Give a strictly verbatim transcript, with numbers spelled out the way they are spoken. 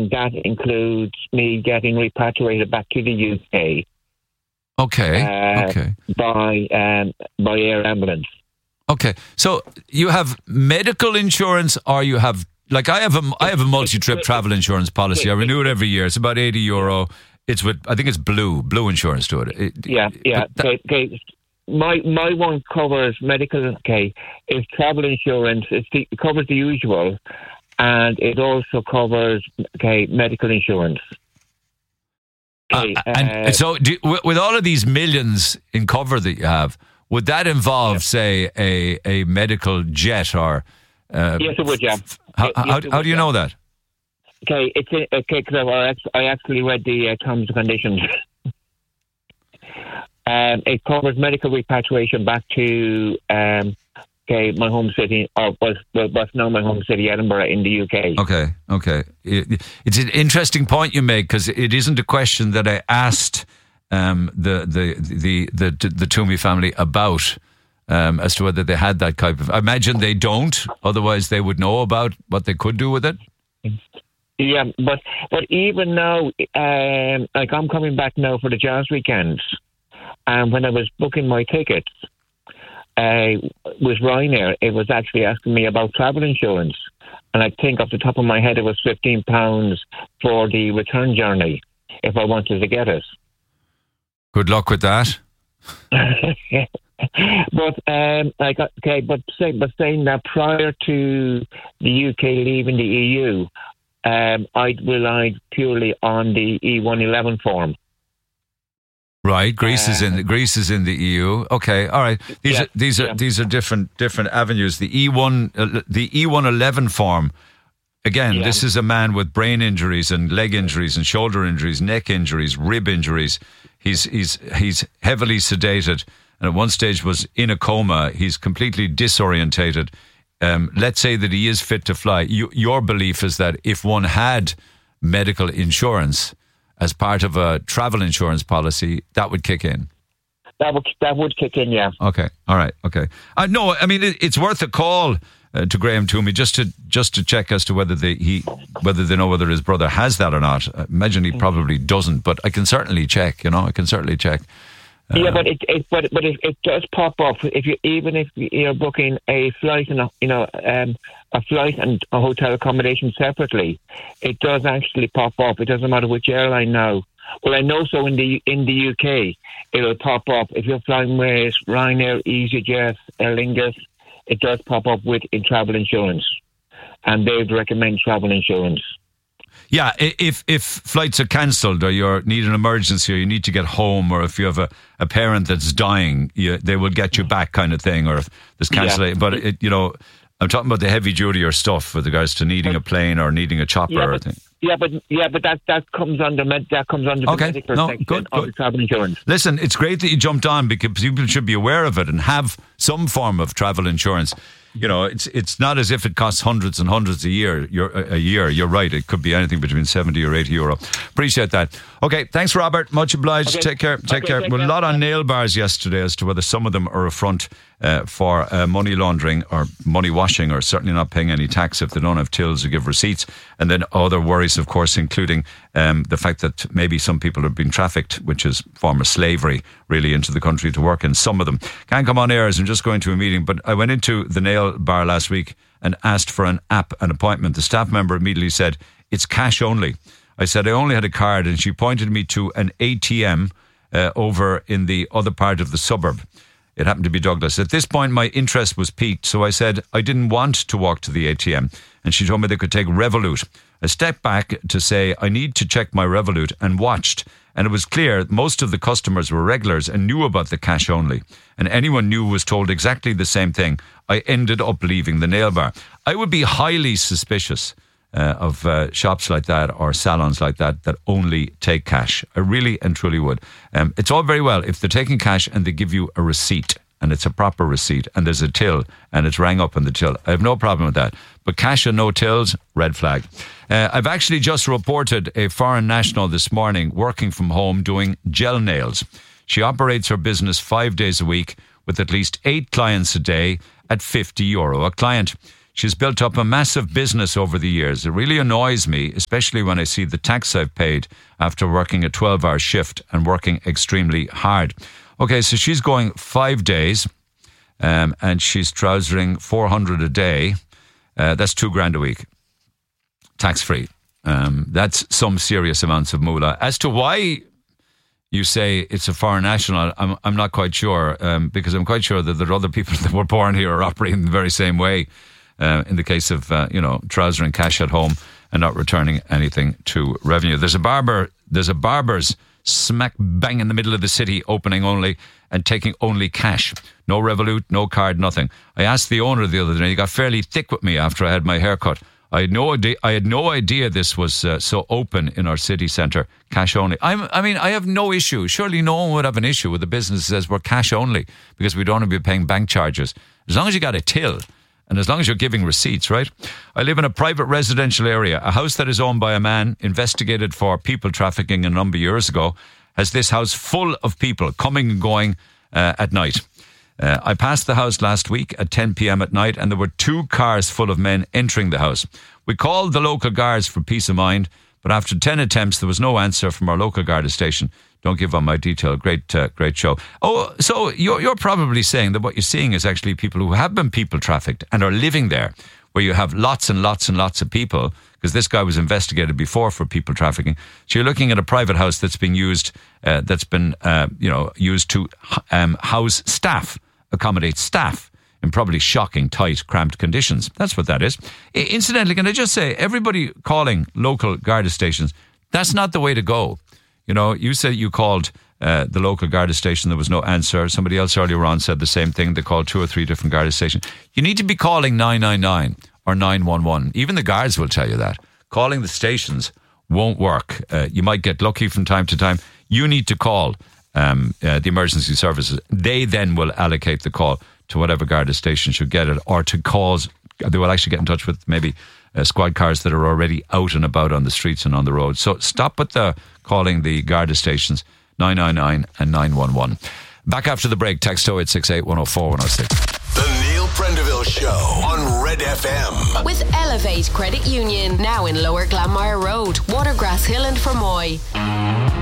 and that includes me getting repatriated back to the U K. Okay. Uh, okay. By um, by air ambulance. Okay. So you have medical insurance, or you have like I have a I have a multi-trip travel insurance policy. I renew it every year. It's about eighty euro. It's with I think it's Blue Blue Insurance to it. it yeah, yeah. that, okay, okay. My my one covers medical. Okay, it's travel insurance. It's the, it covers the usual, and it also covers okay medical insurance. Okay, uh, and uh, so, do, with all of these millions in cover that you have, would that involve, yeah. say, a a medical jet or? Uh, yes, it would. Yeah. How, yes, how, it how would, do you yeah. know that? Okay, it's a, okay because I, I actually read the uh, terms and conditions. um, it covers medical repatriation back to um, okay my home city, or was was now my home city, Edinburgh, in the U K. Okay, okay. It, it's an interesting point you make, because it isn't a question that I asked um, the, the the the the the Toomey family about. Um, as to whether they had that type of... I imagine they don't, otherwise they would know about what they could do with it. Yeah, but but even now, um, like I'm coming back now for the jazz weekends, and when I was booking my tickets uh, with Ryanair, it was actually asking me about travel insurance, and I think off the top of my head it was fifteen pounds for the return journey if I wanted to get it. Good luck with that. But um, like okay, but say, but saying that prior to the U K leaving the E U, um, I relied purely on the E one eleven form. Right, Greece uh, is in the Greece is in the E U. Okay, all right. These yeah, are these are yeah. these are different different avenues. The E one uh, the E one eleven form. Again, yeah. this is a man with brain injuries and leg injuries and shoulder injuries, neck injuries, rib injuries. He's he's he's heavily sedated, and at one stage was in a coma. He's completely disorientated. Um, let's say that he is fit to fly. You, your belief is that if one had medical insurance as part of a travel insurance policy, that would kick in. That would that would kick in, yeah. Okay, all right, okay. Uh, no, I mean it, it's worth a call uh, to Graham Toomey just to just to check as to whether they he whether they know whether his brother has that or not. I imagine he probably doesn't, but I can certainly check. You know, I can certainly check. Uh, yeah, but it, it but but it, it does pop up if you even if you're booking a flight and a, you know um, a flight and a hotel accommodation separately, it does actually pop up. It doesn't matter which airline now. Well, I know so in the in the U K, it'll pop up if you're flying with Ryanair, EasyJet, Aer Lingus. It does pop up with in travel insurance, and they would recommend travel insurance. Yeah, if if flights are cancelled or you need an emergency or you need to get home, or if you have a, a parent that's dying, you, they will get you back, kind of thing. Or if there's cancellation, yeah. But it, you know, I'm talking about the heavy duty stuff with regards to needing a plane or needing a chopper. Yeah, or but, thing. yeah, but yeah, but that that comes under med. That comes under okay. the medical no, section good, of good. the travel insurance. Listen, it's great that you jumped on, because people should be aware of it and have some form of travel insurance. You know, it's it's not as if it costs hundreds and hundreds a year. You're, a year. You're right. It could be anything between seventy or eighty euro. Appreciate that. Okay, thanks, Robert. Much obliged. Okay. Take care. Take okay, care. Take well, care. a lot on nail bars yesterday as to whether some of them are a front uh, for uh, money laundering or money washing, or certainly not paying any tax if they don't have tills or give receipts. And then other worries, of course, including um, the fact that maybe some people have been trafficked, which is form of slavery, really, into the country to work. And some of them can't come on air as I'm just going to a meeting. But I went into the nail bar last week and asked for an app, an appointment. The staff member immediately said, it's cash only. I said I only had a card, and she pointed me to an A T M uh, over in the other part of the suburb. It happened to be Douglas. At this point, my interest was piqued, so I said I didn't want to walk to the A T M, and she told me they could take Revolut. I stepped back to say I need to check my Revolut and watched, and it was clear most of the customers were regulars and knew about the cash only, and anyone new was told exactly the same thing. I ended up leaving the nail bar. I would be highly suspicious uh, of uh, shops like that or salons like that that only take cash. I really and truly would. Um, it's all very well if they're taking cash and they give you a receipt, and it's a proper receipt, and there's a till, and it's rang up on the till. I have no problem with that. But cash and no tills, red flag. Uh, I've actually just reported a foreign national this morning working from home doing gel nails. She operates her business five days a week with at least eight clients a day at fifty euro a client. She's built up a massive business over the years. It really annoys me, especially when I see the tax I've paid after working a twelve-hour shift and working extremely hard. Okay, so she's going five days um, and she's trousering four hundred a day. Uh, that's two grand a week, tax-free. Um, that's some serious amounts of moolah. As to why you say it's a foreign national, I'm I'm not quite sure, um, because I'm quite sure that there are other people that were born here are operating the very same way. Uh, in the case of uh, you know trousering cash at home and not returning anything to revenue. There's a barber. There's a barber's smack bang in the middle of the city, opening only and taking only cash. No Revolut, no card, nothing. I asked the owner the other day. He got fairly thick with me after I had my haircut. I had no idea. I had no idea this was uh, so open in our city centre. Cash only. I'm, I mean, I have no issue. Surely no one would have an issue with a business that says we're cash only because we don't want to be paying bank charges. As long as you got a till and as long as you're giving receipts, right? I live in a private residential area. A house that is owned by a man investigated for people trafficking a number of years ago has this house full of people coming and going uh, at night. Uh, I passed the house last week at ten p.m. at night and there were two cars full of men entering the house. We called the local guards for peace of mind, but after ten attempts, there was no answer from our local Garda station. Don't give on my detail. Great, uh, great show. Oh, so you're, you're probably saying that what you're seeing is actually people who have been people trafficked and are living there, where you have lots and lots and lots of people, because this guy was investigated before for people trafficking. So you're looking at a private house that's been used, uh, that's been, uh, you know, used to um, house staff. Accommodate staff in probably shocking, tight, cramped conditions. That's what that is. I- incidentally, can I just say, everybody calling local Garda stations, that's not the way to go. You know, you said you called uh, the local Garda station, there was no answer. Somebody else earlier on said the same thing. They called two or three different Garda stations. You need to be calling nine nine nine or nine one one. Even the guards will tell you that. Calling the stations won't work. Uh, you might get lucky from time to time. You need to call Um, uh, the emergency services. They then will allocate the call to whatever Garda station should get it, or to calls. They will actually get in touch with maybe uh, squad cars that are already out and about on the streets and on the road. So stop with the calling the Garda stations, nine nine nine and nine one one. Back after the break, text oh eight six eight, one oh four, one oh six. The Neil Prendeville Show on Red F M. With Elevate Credit Union, now in Lower Glanmire Road, Watergrass Hill and Fermoy.